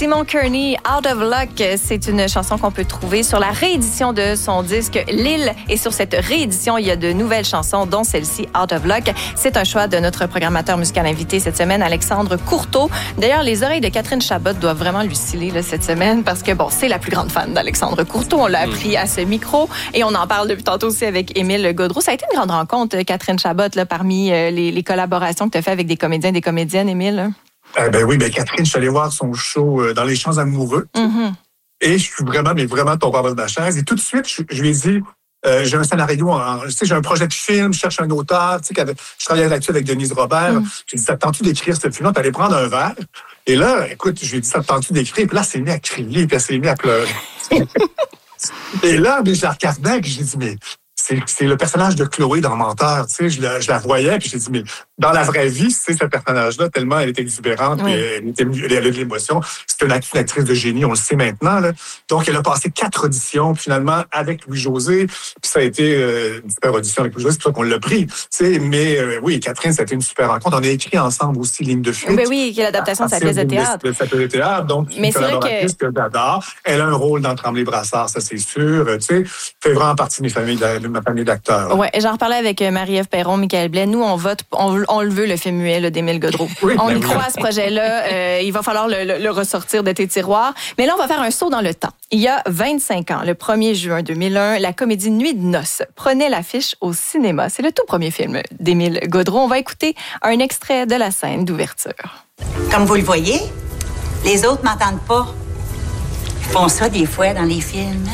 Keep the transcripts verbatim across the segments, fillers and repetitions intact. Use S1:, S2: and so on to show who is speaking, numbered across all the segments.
S1: Simon Kearney, Out of Luck, c'est une chanson qu'on peut trouver sur la réédition de son disque Lille. Et sur cette réédition, il y a de nouvelles chansons, dont celle-ci, Out of Luck. C'est un choix de notre programmateur musical invité cette semaine, Alexandre Courteau. D'ailleurs, les oreilles de Catherine Chabot doivent vraiment lui sciller là, cette semaine parce que, bon, c'est la plus grande fan d'Alexandre Courteau. On l'a appris à ce micro et on en parle depuis tantôt aussi avec Émile Gaudreau. Ça a été une grande rencontre, Catherine Chabot, là, parmi euh, les, les collaborations que tu as fait avec des comédiens et des comédiennes, Émile.
S2: Euh, ben oui, ben Catherine, je suis allé voir son show euh, dans les Champs amoureux. Mm-hmm. Et je suis vraiment, mais vraiment tombé en bas de ma chaise. Et tout de suite, je, je lui ai dit, euh, j'ai un scénario, en, tu sais, j'ai un projet de film, je cherche un auteur, tu sais, qu'avec, je travaillais là-dessus avec Denise Robert. Mm. J'ai dit, ça te tente-tu d'écrire ce film-là? T'allais prendre un verre. Et là, écoute, je lui ai dit, ça te tente-tu d'écrire? Puis là, elle s'est mise à crier, puis elle s'est mise à pleurer. Et là, mais je la regardais, puis j'ai dit, mais c'est, c'est le personnage de Chloé dans Menteur, tu sais, je la, je la voyais, puis j'ai dit, mais dans la vraie vie, c'est ce personnage-là, tellement elle est exubérante, oui. elle, était, elle a de l'émotion. C'est une actrice de génie, on le sait maintenant, là. Donc, elle a passé quatre auditions, puis finalement, avec Louis-José, puis ça a été euh, une super audition avec Louis-José, c'est pour ça qu'on l'a pris, tu sais, mais euh, oui, Catherine, ça a été une super rencontre. On a écrit ensemble aussi Ligne de fuite.
S1: Ben oui, qui est l'adaptation de sa pièce de théâtre.
S2: De sa pièce de théâtre, donc
S1: mais
S2: une collaboratrice que... que j'adore. Elle a un rôle dans Tremblay-Brassard, ça c'est sûr, tu sais, fait vraiment partie de mes familles, de ma famille d'acteurs.
S1: Oui, j'en reparlais avec Marie-Ève Perron, Michael Blais. Nous, on vote, on, on le veut, le film muet là, d'Émile Gaudreau. Oui, on y croit à ce projet-là. Euh, il va falloir le, le, le ressortir de tes tiroirs. Mais là, on va faire un saut dans le temps. Il y a vingt-cinq ans, le premier juin deux mille un, la comédie Nuit de noces prenait l'affiche au cinéma. C'est le tout premier film d'Émile Gaudreau. On va écouter un extrait de la scène d'ouverture.
S3: Comme vous le voyez, les autres m'entendent pas. Ils font ça des fois dans les films.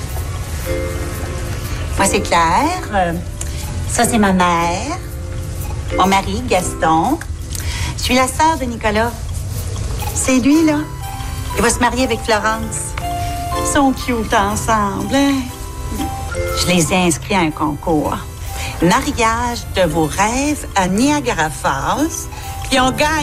S3: Moi, c'est Claire. Euh, ça, c'est ma mère. Mon mari, Gaston. Je suis la sœur de Nicolas. C'est lui, là. Il va se marier avec Florence. Ils sont cute ensemble, hein? Je les ai inscrits à un concours. Mariage de vos rêves à Niagara Falls. Puis on gagne.